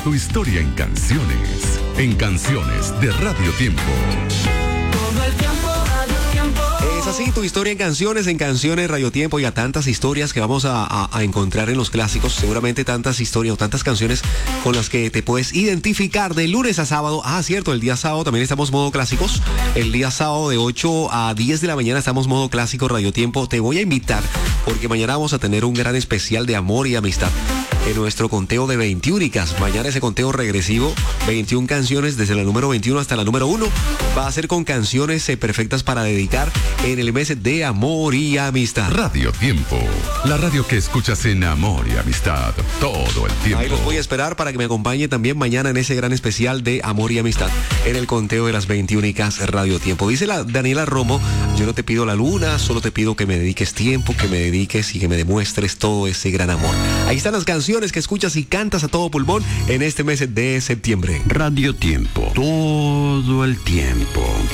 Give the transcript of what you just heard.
tu historia en canciones. En Canciones de Radio Tiempo. Todo el tiempo, Radio Tiempo. Es así, tu historia en Canciones Radio Tiempo, y a tantas historias que vamos a encontrar en los clásicos. Seguramente tantas historias o tantas canciones con las que te puedes identificar de lunes a sábado. Ah, cierto, el día sábado también estamos modo clásicos. El día sábado de 8 a 10 de la mañana estamos modo clásico Radio Tiempo. Te voy a invitar porque mañana vamos a tener un gran especial de amor y amistad en nuestro conteo de 21. Mañana ese conteo regresivo, 21 canciones desde la número 21 hasta la número 1. Va a ser con canciones perfectas para dedicar en el mes de amor y amistad. Radio Tiempo, la radio que escuchas en amor y amistad todo el tiempo. Ahí los voy a esperar para que me acompañe también mañana en ese gran especial de amor y amistad en el conteo de las 21 Radio Tiempo. Dice la Daniela Romo: yo no te pido la luna, solo te pido que me dediques tiempo, que me dediques y que me demuestres todo ese gran amor. Ahí están las canciones que escuchas y cantas a todo pulmón en este mes de septiembre. Radio Tiempo, todo el tiempo.